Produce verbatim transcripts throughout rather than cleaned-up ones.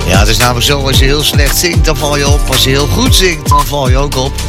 Ja, het is namelijk zo, als je heel slecht zingt, dan val je op. Als je heel goed zingt, dan val je ook op.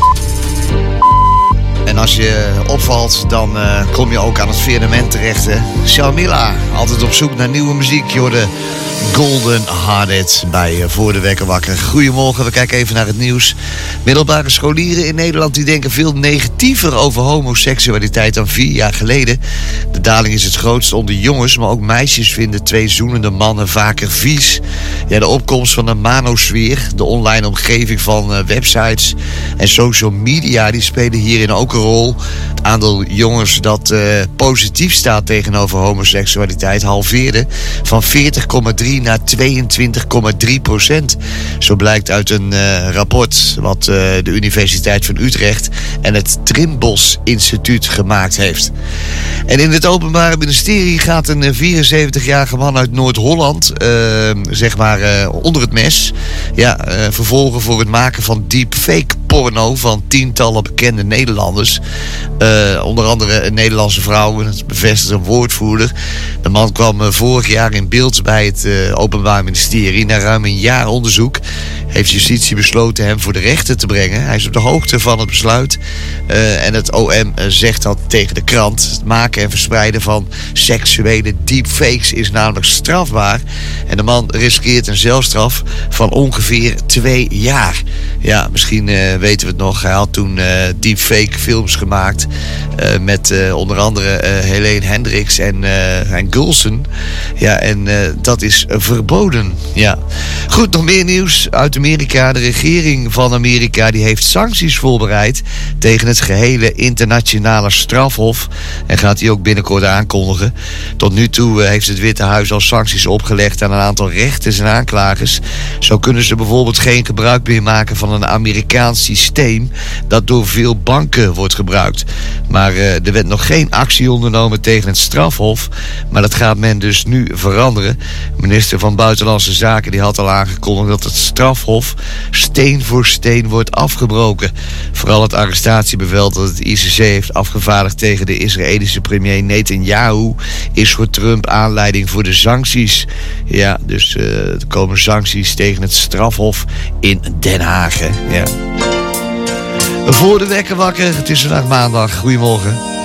En als je opvalt, dan uh, kom je ook aan het firmament terecht. Hè? Sharmila, altijd op zoek naar nieuwe muziek. Je hoorde Golden Hearted bij uh, Voor de Wekker Wakker. Goedemorgen, we kijken even naar het nieuws. Middelbare scholieren in Nederland die denken veel negatiever over homoseksualiteit dan vier jaar geleden. De daling is het grootst onder jongens, maar ook meisjes vinden twee zoenende mannen vaker vies. Ja, de opkomst van de manosfeer, de online omgeving van uh, websites en social media, die spelen hierin ook een rol. Het aantal jongens dat uh, positief staat tegenover homoseksualiteit halveerde van veertig komma drie naar tweeëntwintig komma drie procent. Zo blijkt uit een uh, rapport wat uh, de Universiteit van Utrecht en het Trimbos Instituut gemaakt heeft. En in het Openbaar Ministerie gaat een vierenzeventigjarige man uit Noord-Holland uh, zeg maar uh, onder het mes. Ja, uh, vervolgen voor het maken van deepfake porno van tientallen bekende Nederlanders. Uh, onder andere een Nederlandse vrouw, dat bevestigt een woordvoerder. De man kwam uh, vorig jaar in beeld bij het uh, Openbaar Ministerie. Na ruim een jaar onderzoek heeft justitie besloten hem voor de rechter te brengen. Hij is op de hoogte van het besluit. Uh, en het O M uh, zegt dat tegen de krant. Het maken en verspreiden van seksuele deepfakes is namelijk strafbaar. En de man riskeert een celstraf van ongeveer twee jaar. Ja, misschien uh, weten we het nog. Hij had toen uh, deepfake films gemaakt. Uh, met uh, onder andere uh, Helene Hendricks en, uh, en Gulsen. Ja, en uh, dat is uh, verboden. Ja. Goed, nog meer nieuws uit Amerika. De regering van Amerika die heeft sancties voorbereid tegen het gehele internationale strafhof. En gaat die ook binnenkort aankondigen. Tot nu toe uh, heeft het Witte Huis al sancties opgelegd aan een aantal rechters en aanklagers. Zo kunnen ze bijvoorbeeld geen gebruik meer maken van een Amerikaans systeem dat door veel banken wordt gebruikt. Maar uh, er werd nog geen actie ondernomen tegen het strafhof. Maar dat gaat men dus nu veranderen. De minister van Buitenlandse Zaken die had al aangekondigd dat het strafhof steen voor steen wordt afgebroken. Vooral het arrestatiebevel dat het I C C heeft afgevaardigd tegen de Israëlische premier Netanyahu is voor Trump aanleiding voor de sancties. Ja, dus uh, er komen sancties tegen het strafhof in Den Haag. Hè? Ja. Voor de Wekker Wakker, het is vandaag maandag. Goedemorgen.